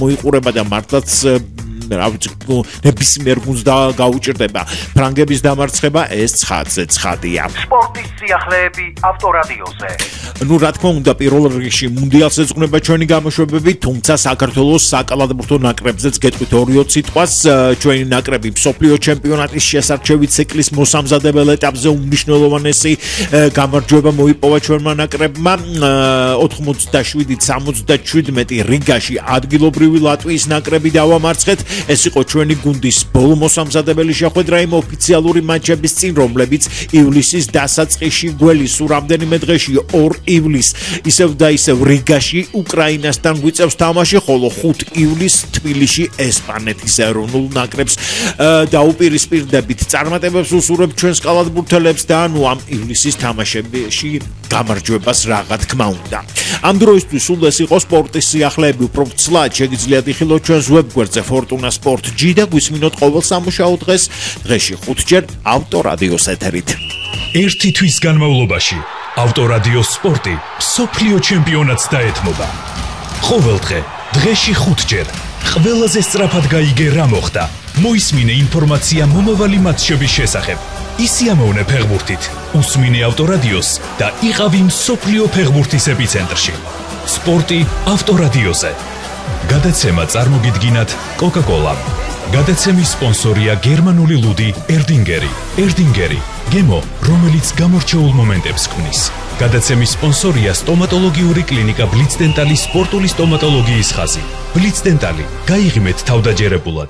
მოიყურება და მართლაც ნებისმიერ გუნდს გაუჭირდება ფრანგების დამარცხება ეს ცხადზე ცხადია სპორტის სიახლეები ავტორადიოზე ნუ რა თქმა უნდა პირველ რიგში მუნდიალს ეძღვნება ჩვენი გამოშვებები თუმცა საქართველოს საკალათბურთო ნაკრებზეც გეტყვით 2-20 სიტყვას ჩვენი ნაკრები მსოფლიო ჩემპიონატის შესარჩევი ციკლის მოსამზადებელ ეტაპზე უმნიშვნელოვანესი გამარჯვება მოიპოვა ჩვენმა ნაკრებმა 87-77 რიგაში ადგილობრივი ლატვიის ნაკრები დავამარცხეთ ეს იყო ჩვენი გუნდის ბოლო მოსამზადებელი შეხვედრა იმ ოფიციალური მატჩების წინ რომლებიც ივლისის დასაწყისში გველის რამდენიმე დღეში 2 ივლისს ისევ და ისევ რიგაში უკრაინასთან გვიწევს თამაში ხოლო 5 ივლისს თბილისში ესპანეთის ეროვნულ ნაკრებს დაუპირისპირდებით წარმატებებს უსურვებთ ჩვენს კალათბურთელებს და ნუ ამ ივლისის თამაშებში გამარჯვებას რაღა თქმა უნდა ამ დროისთვის სულ ეს იყო სპორტის სიახლეები უფრო ცლად შეგიძლიათ იხილოთ ჩვენს ვებგვერდზე Fortuna Sport G და გვისმინოთ ყოველ სამუშაო დღეს დღეში 5 ჯერ ავტორადიოს ეთერით ერთი თვის განმავლობაში ავტორადიო სპორტი მსოფლიო ჩემპიონატს დაეთმობა ყოველ დღეში 5 ჯერ ყველაზე სწრაფად გაიგე რა მოხდა მოისმინე ინფორმაცია მომავალი მატჩების შესახებ ისიამოვნე ფეხბურთით უსმინე ავტორადიოს და იყავი მსოფლიო ფეხბურთის ეპიცენტრში სპორტი ავტორადიოზე გადაცემა წარმოგიდგინათ Coca-Cola. გადაცემის სპონსორია გერმანული ლუდი ერდინგერი. გემო, რომელიც გამორჩეულ მომენტებს ქმნის. გადაცემის სპონსორია სტომატოლოგიური კლინიკა ბლიცდენტალი სპორტული სტომატოლოგიის ხაზი. ბლიცდენტალი, გაიღიმეთ თავდაჯერებულად.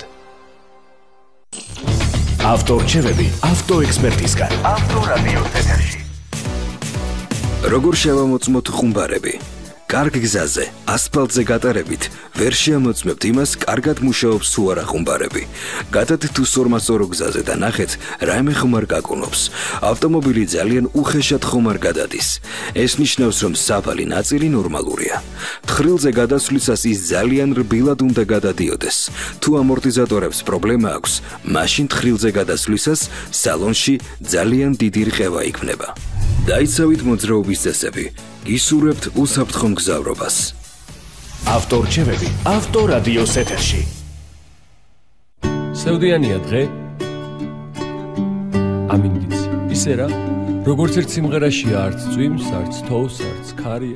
ავტორჩევები ავტოექსპერტისგან. ავტორადიოს ეთერში. როგორ შევამოწმოთ ხუმბარები? კარგ გზაზე, ასფალტზე გატარებით, ვერ შეამოწმებთ იმას, კარგად მუშაობს თუ არა ხუმბარები. გადად თუ სორმასორო გზაზე და ნახეთ, რაიმე ხუმარ გაკუნობს. ავტომობილი ძალიან უხეშად ხუმარ გადადის. ეს ნიშნავს, რომ სავალი ნაწილი ნორმალურია. თხრილზე გადასვლისას ის ძალიან რბილად უნდა გადადიოდეს. თუ ამორტიზატორებს პრობლემა აქვს, მაშინ თხრილზე გადასვლისას სალონში ძალიან დიდი რყევა იქმნება. დაიცავით მოძრაობის წესები. გისურვებთ უსაფრთხო მგზავრობას. ავტორჩევები ავტორადიოს ეთერში. სევდიანია დღე? ამინდიცი. ისე რა? როგორც ერთ სიმღერაშია არც წვიმს, არც თოვს, არც ქარია.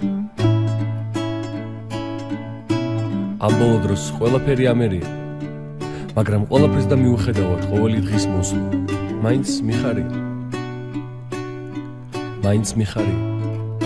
ამ ბოლო დროს ყველაფერი ამერია. მაგრამ ყველაფერს და მიუხედავად ყოველი დღის მოსვლა, მაინც მიხარია. მაინც მიხარია.